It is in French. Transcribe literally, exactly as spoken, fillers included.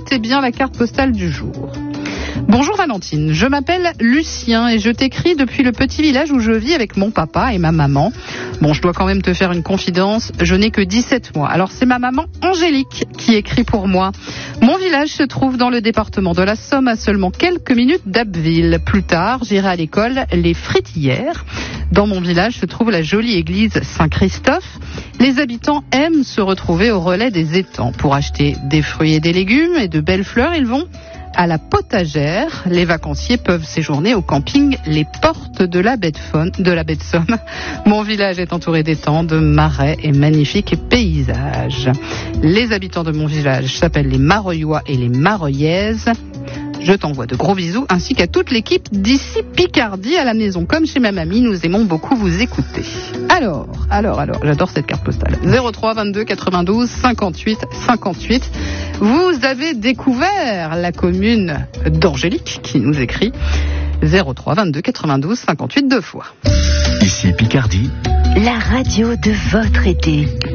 Notez bien la carte postale du jour. Bonjour Valentine, je m'appelle Lucien et je t'écris depuis le petit village où je vis avec mon papa et ma maman. Bon, je dois quand même te faire une confidence, je n'ai que dix-sept mois. Alors c'est ma maman Angélique qui écrit pour moi. Mon village se trouve dans le département de la Somme, à seulement quelques minutes d'Abbeville. Plus tard, j'irai à l'école Les Fritillères. Dans mon village se trouve la jolie église Saint-Christophe. Les habitants aiment se retrouver au relais des étangs. Pour acheter des fruits et des légumes et de belles fleurs, ils vont à la potagère. Les vacanciers peuvent séjourner au camping Les Portes de la baie de, Faune, de la baie de Somme. Mon village est entouré d'étangs, de marais et magnifiques paysages. Les habitants de mon village s'appellent les Mareuillois et les Mareuillaises. Je t'envoie de gros bisous ainsi qu'à toute l'équipe d'ici Picardie à la maison. Comme chez ma mamie, nous aimons beaucoup vous écouter. Alors, alors, alors, j'adore cette carte postale. zéro trois vingt-deux quatre-vingt-douze cinquante-huit cinquante-huit. Vous avez découvert la commune d'Angélique qui nous écrit zéro trois vingt-deux quatre-vingt-douze cinquante-huit deux fois. Ici Picardie, la radio de votre été.